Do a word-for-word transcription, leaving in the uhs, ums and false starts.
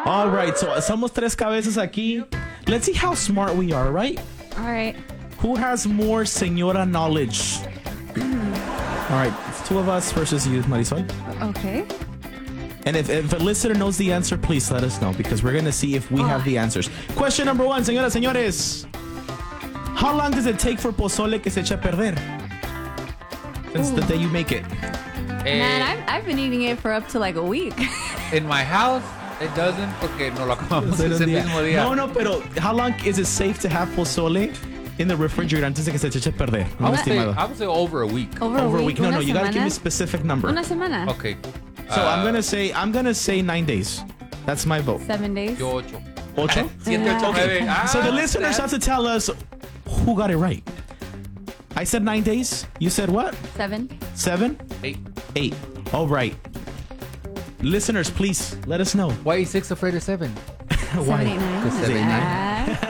All right, so somos tres cabezas aquí. Let's see how smart we are, right? All right. Who has more señora knowledge? All right, it's two of us versus you, Marisol. Okay. And if, if a listener knows the answer, please let us know because we're going to see if we have the answers. Question number one, señoras, señores. How long does it take for pozole que se echa a perder? Since the day you make it. Man, I've, I've been eating it for up to like a week. In my house, it doesn't porque no lo comamos ese mismo día. No, no, pero how long is it safe to have pozole in the refrigerator antes de que se eche a perder? I would, say, I would say over a week. Over, Over a a week. week. No, Una no, you got to give me a semana? specific number. Una semana. Okay. So Uh, I'm going to say, I'm going to say nine days. That's my vote. Seven days. Yo ocho. Ocho? Siete, ocho, Okay. nueve. Ah, So the listeners that- have to tell us who got it right. I said nine days. You said what? Seven. Seven? Eight. Eight. All right. Listeners, please let us know. Why is six afraid of seven? Why? Seven, eight, nine. Seven, eight, nine. Ah.